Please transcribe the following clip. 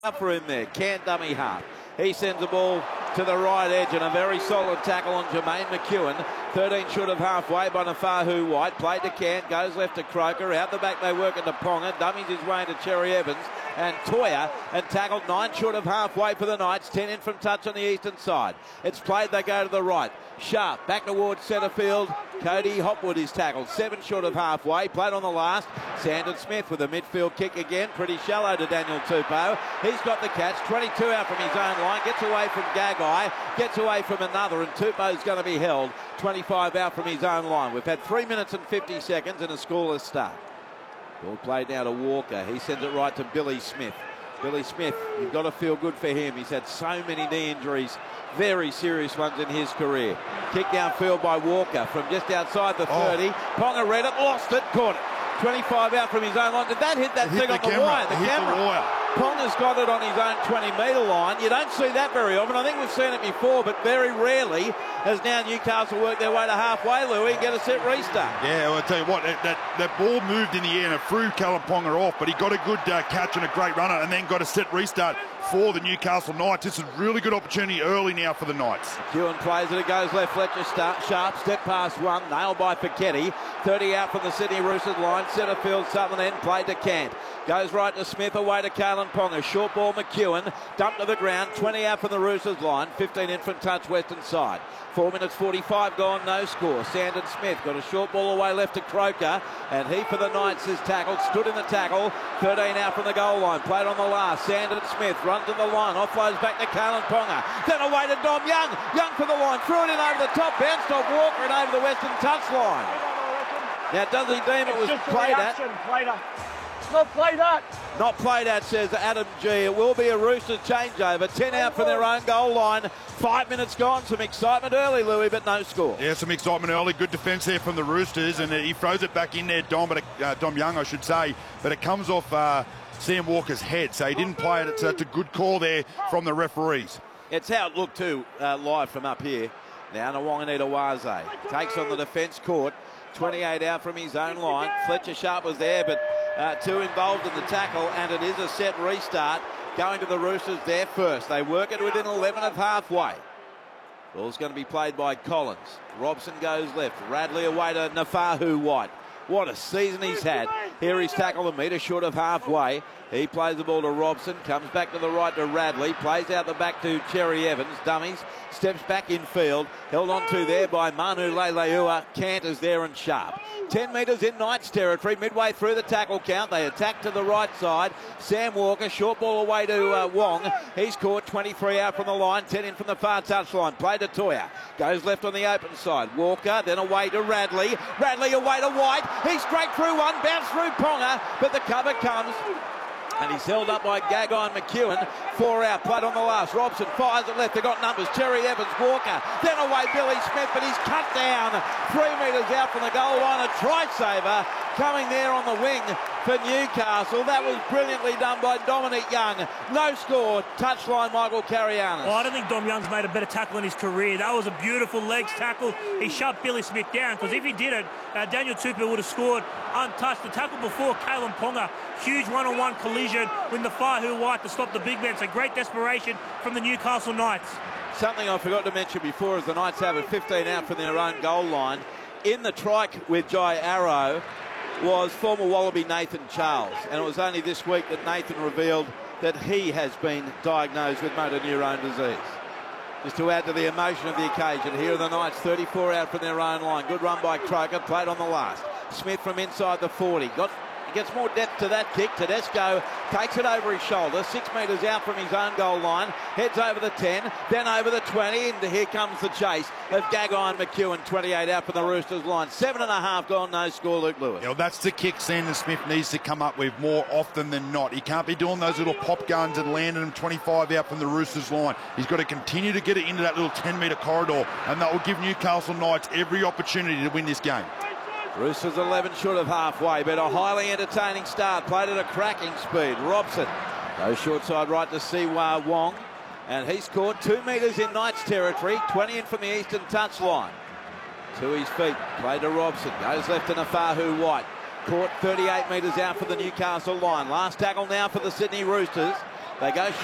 For him there, Cant dummy half. He sends the ball to the right edge and a very solid tackle on Jermaine McEwen. 13 short of halfway by Nafahu White. Played to Cant, goes left to Croker. Out the back they work into Ponga. Dummies his way into Cherry Evans and Toya and tackled 9 short of halfway for the Knights. 10 in from touch on the eastern side. It's played, they go to the right. Sharp back towards centre field. Cody Hopwood is tackled 7 short of halfway. Played on the last. Sandon Smith with a midfield kick again. Pretty shallow to Daniel Tupou. He's got the catch. 22 out from his own line. Gets away from Gagai. Gets away from another. And Tupou's going to be held. 25 out from his own line. We've had 3 minutes and 50 seconds and a scoreless start. Ball played now to Walker. He sends it right to Billy Smith. Billy Smith, you've got to feel good for him. He's had so many knee injuries, very serious ones in his career. Kick downfield by Walker from just outside the 30. Ponga read it, lost it, caught it. 25 out from his own line. Did that hit that thing on the wire? The camera. Ponga's got it on his own 20-metre line. You don't see that very often. I think we've seen it before, but very rarely has now Newcastle worked their way to halfway, Louis, and get a set restart. Yeah, well, I'll tell you what, that ball moved in the air and it threw Callum Ponga off, but he got a good catch and a great runner and then got a set restart for the Newcastle Knights. It's a really good opportunity early now for the Knights. Ewan plays it, it goes left, Fletcher Sharp, step past one, nailed by Piketty. 30 out from the Sydney Roosters line, centre field, Sutherland played to Cant. Goes right to Smith, away to Kalen Ponga. Short ball, McEwen, dumped to the ground, 20 out from the Roosters line, 15 in from touch, western side. 4 minutes 45 gone, no score. Sandon Smith got a short ball away left to Croker, and he for the Knights is tackled, stood in the tackle, 13 out from the goal line, played on the last. Sandon Smith runs to the line, offloads back to Kalen Ponga, then away to Dom Young. Young for the line, threw it in over the top, bounced off Walker and over the western touch line. Now, does he deem it was played at? Not played at. Not played at, says Adam G. It will be a Roosters changeover. 10 out from their own goal line. 5 minutes gone. Some excitement early, Louis, but no score. Yeah, some excitement early. Good defence there from the Roosters, and he throws it back in there, Dom Young, I should say, but it comes off Sam Walker's head, so he didn't play it. So it's a good call there from the referees. It's how it looked too, live from up here. Now Nwanganita Waze takes on the defence court. 28 out from his own line. Fletcher Sharp was there, but two involved in the tackle, and it is a set restart going to the Roosters there first. They work it within 11 of halfway. Ball's going to be played by Collins. Robson goes left. Radley away to Nafahu White. What a season he's had. Here he's tackled a metre short of halfway. He plays the ball to Robson, comes back to the right to Radley, plays out the back to Cherry Evans, dummies, steps back in field, held on to there by Manu Leilua. Cant is there and Sharp. 10 metres in Knights territory, midway through the tackle count. They attack to the right side. Sam Walker, short ball away to Wong. He's caught 23 out from the line, 10 in from the far touch line. Play to Toya. Goes left on the open side. Walker, then away to Radley. Radley away to White. He's straight through one, bounced through Ponga, but the cover comes. And he's held up by Gagai and McEwen. 4 out, played on the last. Robson fires it left. They've got numbers. Cherry Evans, Walker. Then away Billy Smith, but he's cut down. 3 metres out from the goal line. A try saver coming there on the wing for Newcastle. That was brilliantly done by Dominic Young. No score. Touchline Michael Carianis. Well, I don't think Dom Young's made a better tackle in his career. That was a beautiful legs tackle. He shut Billy Smith down, because if he did it, Daniel Tupou would have scored untouched. The tackle before, Kalen Ponga, huge one-on-one collision with Nafahu White to stop the big man. So great desperation from the Newcastle Knights. Something I forgot to mention before is the Knights have a 15 out from their own goal line. In the trike with Jai Arrow was former Wallaby Nathan Charles, and it was only this week that Nathan revealed that he has been diagnosed with motor neurone disease. Just to add to the emotion of the occasion, here are the Knights, 34 out from their own line. Good run by Croker, played on the last. Smith from inside the 40. Gets more depth to that kick. Tedesco takes it over his shoulder, 6 metres out from his own goal line, heads over the 10, then over the 20, and here comes the chase of Gagai and McEwen, 28 out from the Roosters line. 7.5 gone, no score, Luke Lewis. Yeah, well, that's the kick Sandon Smith needs to come up with more often than not. He can't be doing those little pop guns and landing them 25 out from the Roosters line. He's got to continue to get it into that little 10-metre corridor, and that will give Newcastle Knights every opportunity to win this game. Roosters 11 short of halfway, but a highly entertaining start. Played at a cracking speed. Robson goes short side right to Siwa Wong, and he's caught 2 metres in Knights territory, 20 in from the eastern touch line. To his feet, played to Robson, goes left to Nafahu White. Caught 38 metres out for the Newcastle line. Last tackle now for the Sydney Roosters. They go